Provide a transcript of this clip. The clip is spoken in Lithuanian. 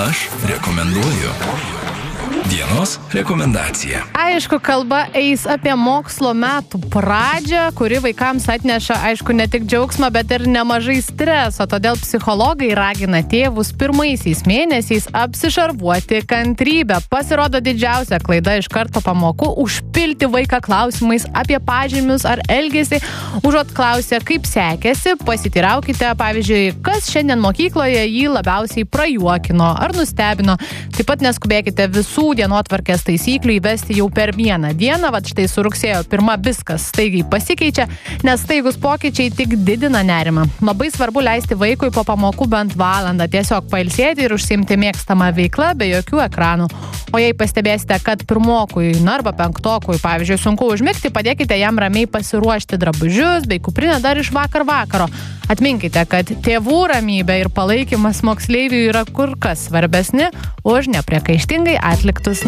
Aš rekomenduoju. Dienos rekomendacija. Aišku, kalba eis apie mokslo metų pradžią, kuri vaikams atneša, aišku, ne tik džiaugsmą, bet ir nemažai streso. Todėl psichologai ragina tėvus pirmaisiais mėnesiais apsišarvuoti kantrybę. Pasirodo didžiausia klaida iš karto pamokų užpilti vaiką klausimais apie pažymius ar elgesį. Užuot klausę, kaip sekėsi, pasiteiraukite, pavyzdžiui, kas šiandien mokykloje jį labiausiai prajuokino ar nustebino. Taip pat neskubėkite visų dienotvarkės taisyklių įvesti jau per vieną dieną. Vat štai su rugsėjo 1 viskas staigiai pasikeičia, nes staigus pokyčiai tik didina nerimą. Labai svarbu leisti vaikui po pamokų bent valandą tiesiog pailsėti ir užsiimti mėgstamą veiklą be jokių ekranų. O jei pastebėsite, kad pirmokui arba penktokui, pavyzdžiui, sunku užmigti, padėkite jam ramiai pasiruošti drabužius bei kuprinę dar iš vakaro. Atminkite, kad tėvų ramybė ir palaikymas moksleiviui yra kur kas svarbesni už nepriekaištingai atliktus